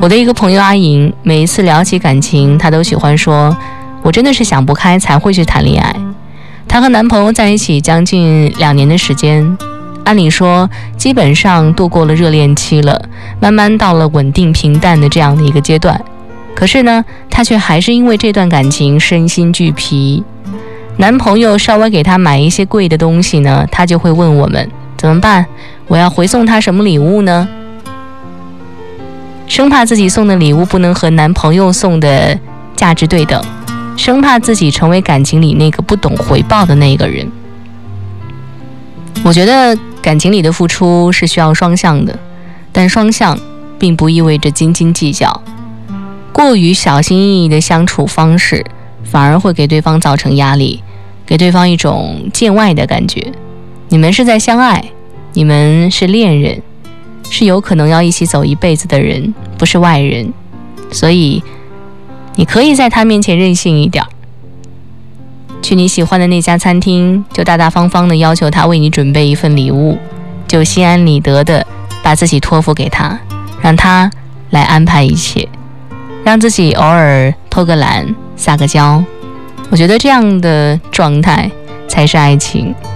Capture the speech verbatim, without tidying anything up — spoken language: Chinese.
我的一个朋友阿莹，每一次聊起感情，她都喜欢说，我真的是想不开才会去谈恋爱。她和男朋友在一起将近两年的时间，按理说基本上度过了热恋期了，慢慢到了稳定平淡的这样的一个阶段。可是呢，她却还是因为这段感情身心俱疲。男朋友稍微给她买一些贵的东西呢，她就会问我们怎么办？我要回送他什么礼物呢？生怕自己送的礼物不能和男朋友送的价值对等，生怕自己成为感情里那个不懂回报的那个人。我觉得感情里的付出是需要双向的，但双向并不意味着斤斤计较。过于小心翼翼的相处方式，反而会给对方造成压力，给对方一种见外的感觉。你们是在相爱，你们是恋人，是有可能要一起走一辈子的人，不是外人。所以你可以在他面前任性一点，去你喜欢的那家餐厅，就大大方方的要求他为你准备一份礼物，就心安理得的把自己托付给他，让他来安排一切，让自己偶尔偷个懒撒个娇。我觉得这样的状态才是爱情。